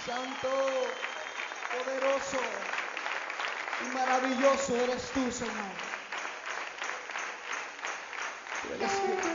Santo, poderoso y maravilloso eres tú, Señor. Tú eres